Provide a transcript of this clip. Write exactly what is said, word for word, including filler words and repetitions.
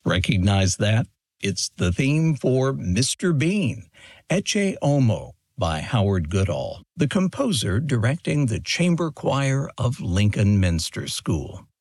Recognize that? It's the theme for Mister Bean, Ecce Homo by Howard Goodall, the composer directing the chamber choir of Lincoln Minster School.